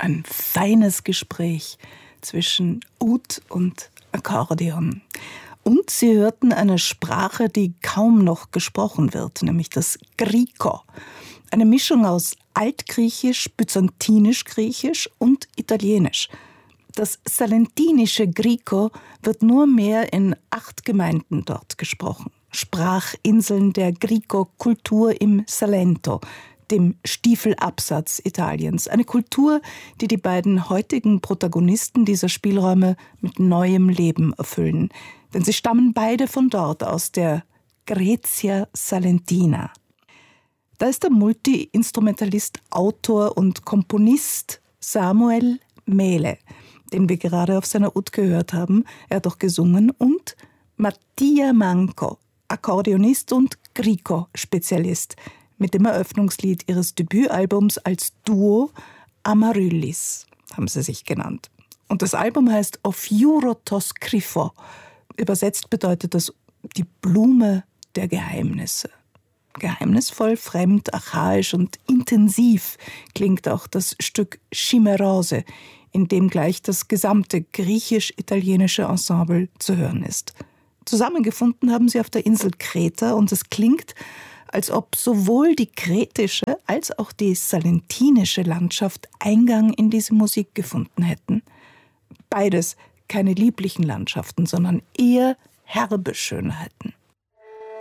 Ein feines Gespräch zwischen Ud und Akkordeon. Und sie hörten eine Sprache, die kaum noch gesprochen wird, nämlich das Griko. Eine Mischung aus Altgriechisch, Byzantinisch-Griechisch und Italienisch. Das salentinische Griko wird nur mehr in 8 Gemeinden dort gesprochen. Sprachinseln der Griko-Kultur im Salento, dem Stiefelabsatz Italiens. Eine Kultur, die die beiden heutigen Protagonisten dieser Spielräume mit neuem Leben erfüllen. Denn sie stammen beide von dort, aus der Grecia Salentina. Da ist der Multi-Instrumentalist, Autor und Komponist Samuel Mele, den wir gerade auf seiner Ud gehört haben. Er hat auch gesungen. Und Mattia Manco, Akkordeonist und Griko-Spezialist, mit dem Eröffnungslied ihres Debütalbums als Duo Amaryllis, haben sie sich genannt. Und das Album heißt O Fiuro Toscrifo. Übersetzt bedeutet das die Blume der Geheimnisse. Geheimnisvoll, fremd, archaisch und intensiv klingt auch das Stück Chimerose, in dem gleich das gesamte griechisch-italienische Ensemble zu hören ist. Zusammengefunden haben sie auf der Insel Kreta und es klingt, als ob sowohl die kretische als auch die salentinische Landschaft Eingang in diese Musik gefunden hätten. Beides keine lieblichen Landschaften, sondern eher herbe Schönheiten.